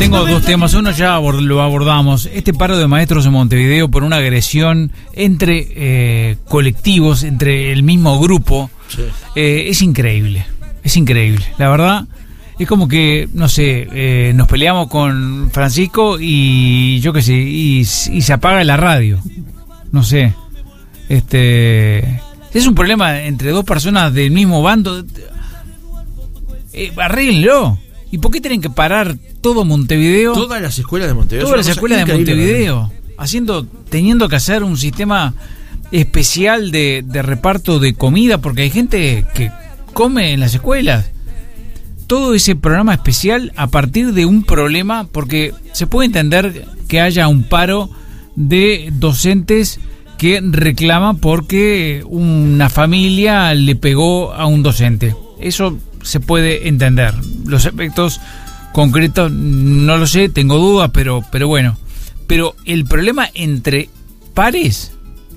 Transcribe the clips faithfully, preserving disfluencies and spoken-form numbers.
tengo dos temas. Uno ya abord- lo abordamos. Este paro de maestros en Montevideo por una agresión entre eh, colectivos, entre el mismo grupo, sí. eh, es increíble. Es increíble. La verdad, es como que, no sé, eh, nos peleamos con Francisco y yo qué sé, y, y se apaga la radio. No sé. Este... Es un problema entre dos personas del mismo bando. Eh, arréglenlo. ¿Y por qué tienen que parar todo Montevideo? Todas las escuelas de Montevideo. Todas las escuelas de Montevideo. Haciendo, teniendo que hacer un sistema especial de, de reparto de comida, porque hay gente que come en las escuelas. Todo ese programa especial a partir de un problema, porque se puede entender que haya un paro de docentes que reclama porque una familia le pegó a un docente. Eso se puede entender. Los efectos concretos no lo sé, tengo dudas, pero, pero bueno. Pero el problema entre pares,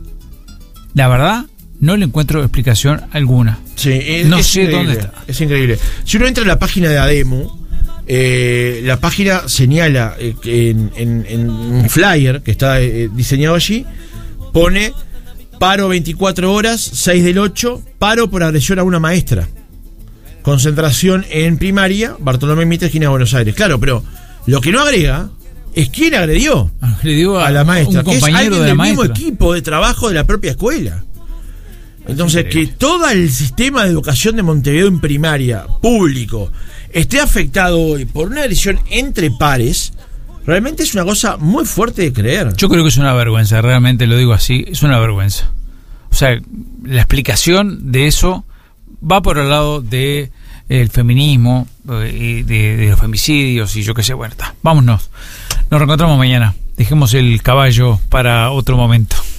la verdad, no le encuentro explicación alguna. Sí, es, no es sé increíble, dónde está. Es increíble. Si uno entra en la página de ADEMU, eh, la página señala eh, que en, en, en un flyer que está eh, diseñado allí, pone paro veinticuatro horas, seis del ocho, paro por agresión a una maestra. Concentración en primaria, Bartolomé Mitre, esquina de Buenos Aires. Claro, pero lo que no agrega es quién agredió, agredió a, a la maestra, un compañero que es alguien de la del maestra. mismo equipo de trabajo de la propia escuela. Entonces, que todo el sistema de educación de Montevideo en primaria, público, esté afectado hoy por una agresión entre pares, realmente es una cosa muy fuerte de creer. Yo creo que es una vergüenza, realmente lo digo así, es una vergüenza. O sea, la explicación de eso va por el lado de el feminismo, de, de, de los femicidios y yo qué sé, bueno, está. Vámonos. Nos reencontramos mañana. Dejemos el caballo para otro momento.